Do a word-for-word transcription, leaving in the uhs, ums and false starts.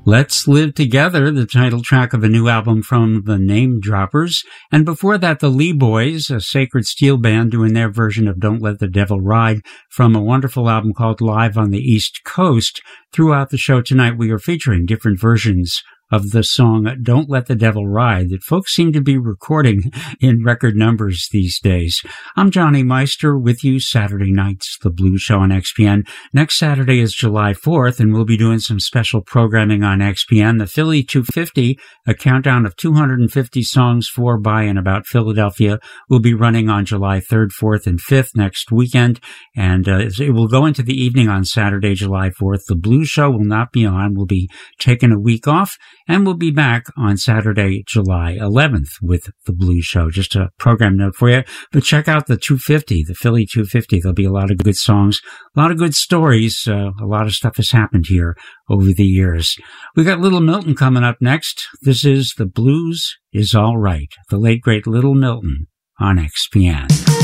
Let's Live Together, the title track of a new album from the Name Droppers. And before that, the Lee Boys, a Sacred Steel band, doing their version of Don't Let the Devil Ride from a wonderful album called Live on the East Coast. Throughout the show tonight, we are featuring different versions of the song Don't Let the Devil Ride that folks seem to be recording in record numbers these days. I'm Johnny Meister with you Saturday nights, The Blues Show on X P N. Next Saturday is July fourth, and we'll be doing some special programming on X P N. The Philly two fifty, a countdown of two hundred fifty songs for, by, and about Philadelphia, will be running on July third, fourth, and fifth next weekend, and uh, it will go into the evening on Saturday, July fourth. The Blues Show will not be on. We'll be taking a week off, and we'll be back on Saturday, July eleventh with The Blues Show. Just a program note for you. But check out the two fifty, the Philly two fifty. There'll be a lot of good songs, a lot of good stories. Uh, a lot of stuff has happened here over the years. We got Little Milton coming up next. This is The Blues Is All Right. The late, great Little Milton on X P N.